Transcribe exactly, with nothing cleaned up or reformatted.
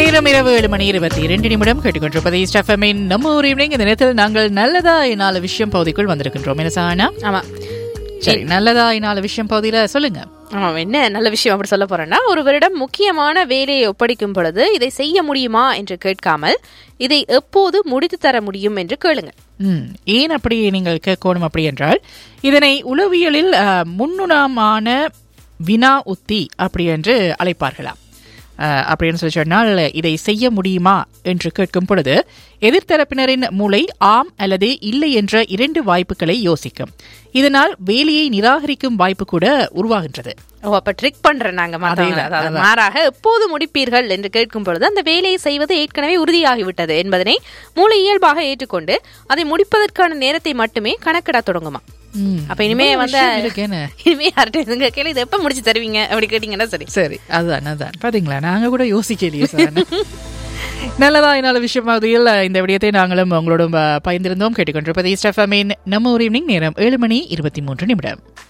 நேரம் இரவு ஏழு மணி இருபத்தி இரண்டு நிமிடம் கேட்டுக்கொண்டிருப்பது ஈஸ்ட் எஃப்எம்மின் நம்ம ஊர் ஈவினிங். இந்த நேரத்தில் நாங்கள் நல்லதா நாலு விஷயம் பகுதிக்குள் வந்திருக்கின்றோம். என்ன சானா? ஆமா, சரி, நல்லதா நாலு விஷயம் பகுதியில சொல்லுங்க. ஆமா, என்ன நல்ல விஷயம் அப்படி சொல்ல போறேன்னா, ஒருவரிடம் முக்கியமான வேலையை ஒப்படைக்கும் பொழுது இதை செய்ய முடியுமா என்று கேட்காமல் இதை எப்போது முடித்து தர முடியும் என்று கேளுங்க. ம் ஏன் அப்படி நீங்கள் கேட்கணும் அப்படி என்றால், இதனை உளவியலில் முன்னுணமான வினா உத்தி அப்படி என்று அழைப்பார்களாம். அப்படின்னு சொல்லி சொன்னால், இதை செய்ய முடியுமா என்று கேட்கும் பொழுது எதிர்த்தரப்பினரின் மூளை ஆம் அல்லது இல்லை என்ற இரண்டு வாய்ப்புகளை யோசிக்கும். இதனால் வேலையை நிராகரிக்கும் வாய்ப்பு கூட உருவாகின்றது. ஓ, அப்ப ட்ரிக் பண்றேன் நாங்க. மாறாக எப்போது முடிப்பீர்கள் என்று கேட்கும் பொழுது அந்த வேலையை செய்வது ஏற்கனவே உறுதியாகிவிட்டது என்பதனை மூளை இயல்பாக ஏற்றுக்கொண்டு அதை முடிப்பதற்கான நேரத்தை மட்டுமே கணக்கிட தொடங்குமா. அப்ப இனிமே வந்து இனிமே யார்கிட்ட கேள்வி இதை எப்ப முடிச்சு தருவீங்க அப்படி கேட்டீங்கன்னா சரி சரி அதுதான் அதுதான் பாத்தீங்களா, நாங்க கூட யோசிக்கலையே சார். நல்லதா என்னால விஷயம் பகுதியில் இந்த விடயத்தை நாங்களும் உங்களோட பகிர்ந்திருந்தோம். கேட்டுக்கொண்டிருப்பது ஈஸ்ட் எஃப்எம்மின் நம்ம ஊர் ஈவினிங். நேரம் ஏழு மணி இருபத்தி மூன்று நிமிடம்.